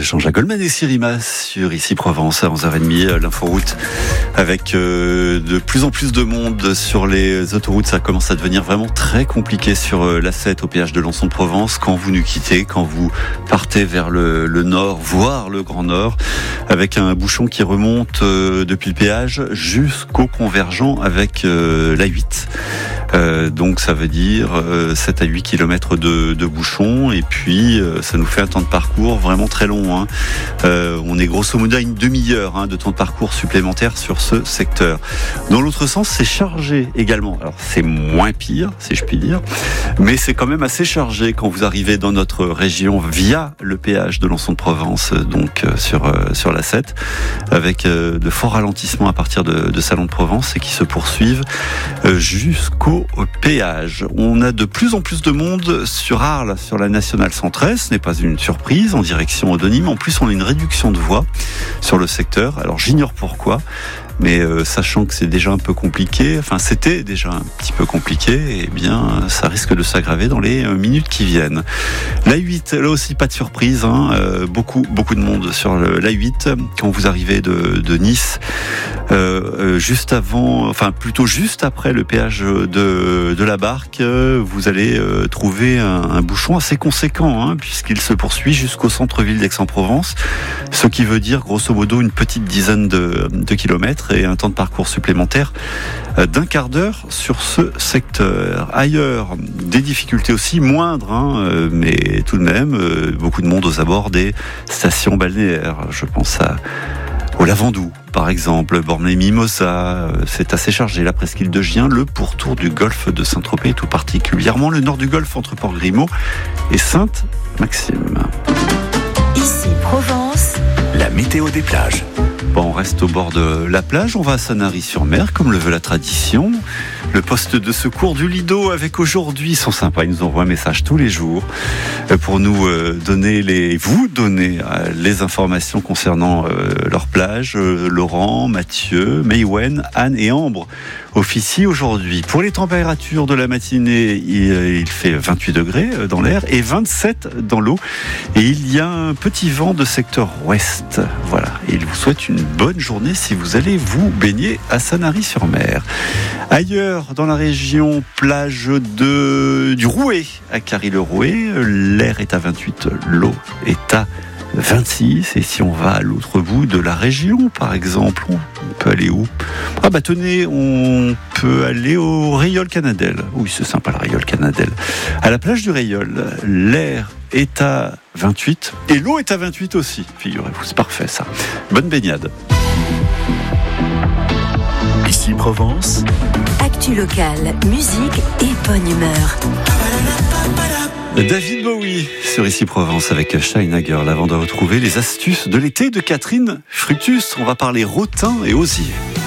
Jean-Jacques Goldman et Sirima sur Ici Provence à 11h30, l'inforoute avec de plus en plus de monde sur les autoroutes. Ça commence à devenir vraiment très compliqué sur l'A7 au péage de Lançon-de-Provence quand vous nous quittez, quand vous partez vers le nord, voire le Grand Nord, avec un bouchon qui remonte depuis le péage jusqu'au convergent avec l'A8. Donc ça veut dire 7 à 8 km de bouchons, et puis ça nous fait un temps de parcours vraiment très long. On est grosso modo à une demi-heure de temps de parcours supplémentaire sur ce secteur. Dans l'autre sens, c'est chargé également. Alors c'est moins pire, si je puis dire, mais c'est quand même assez chargé quand vous arrivez dans notre région via le péage de Lançon-de-Provence, donc sur la 7, avec de forts ralentissements à partir de Salon de Provence et qui se poursuivent jusqu'au péage. On a de plus en plus de monde sur Arles, sur la nationale 113. Ce n'est pas une surprise, en direction Odonim. En plus, on a une réduction de voies sur le secteur. Alors, j'ignore pourquoi, mais sachant que c'est déjà un peu compliqué, enfin c'était déjà un petit peu compliqué, et bien ça risque de s'aggraver dans les minutes qui viennent. L'A8, là aussi pas de surprise, beaucoup de monde sur l'A8 quand vous arrivez de Nice, juste avant, enfin plutôt juste après le péage de la Barque, vous allez trouver un bouchon assez conséquent, puisqu'il se poursuit jusqu'au centre-ville d'Aix-en-Provence, ce qui veut dire grosso modo une petite dizaine de kilomètres et un temps de parcours supplémentaire d'un quart d'heure sur ce secteur. Ailleurs, des difficultés aussi moindres, mais tout de même, beaucoup de monde aux abords des stations balnéaires. Je pense au Lavandou, par exemple, Bormes-les-Mimosas, c'est assez chargé. La presqu'île de Gien, le pourtour du golfe de Saint-Tropez, tout particulièrement le nord du golfe entre Port-Grimaud et Sainte-Maxime. Ici Provence, la météo des plages. Bon, on reste au bord de la plage, on va à Sanary-sur-Mer, comme le veut la tradition. Le poste de secours du Lido avec aujourd'hui, ils sont sympas, ils nous envoient un message tous les jours pour nous donner les informations concernant leur plage. Laurent, Mathieu, Maïwen, Anne et Ambre officient aujourd'hui. Pour les températures de la matinée, il fait 28 degrés dans l'air et 27 dans l'eau. Et il y a un petit vent de secteur ouest. Voilà, et il vous souhaite une bonne journée si vous allez vous baigner à Sanary-sur-Mer. Ailleurs, dans la région, plage du Rouet, à Carry-le-Rouet, l'air est à 28, l'eau est à 26, et si on va à l'autre bout de la région, par exemple, on peut aller où ? Tenez, on peut aller au Rayol Canadel. Oui, c'est sympa le Rayol Canadel. À la plage du Rayol, l'air est à 28, et l'eau est à 28 aussi, figurez-vous, c'est parfait ça. Bonne baignade. Ici Provence. actu locale, musique et bonne humeur. David Bowie sur Ici Provence avec Shine Hager, avant de retrouver les astuces de l'été de Catherine Fructus. On va parler rotin et osier.